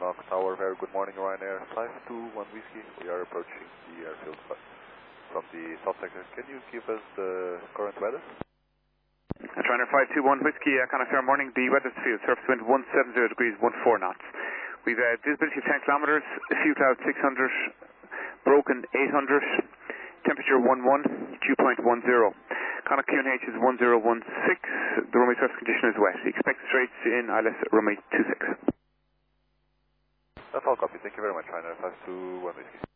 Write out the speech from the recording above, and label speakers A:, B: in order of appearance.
A: Knock Tower. Very good morning, Ryanair 521 Whiskey. We are approaching the airfield from the south sector. Can you give us the current weather?
B: Ryanair 521 Whiskey, Connaught morning. The weather field, surface wind 170 degrees, 14 knots. We've visibility of 10 kilometers, a few clouds 600, broken 800, temperature 11, dew point 10. Connaught QNH is 1016, the runway surface condition is wet. Expect straights in ILS runway 26.
A: That's all copy. Thank you very much, Ryanair 521 Whiskey.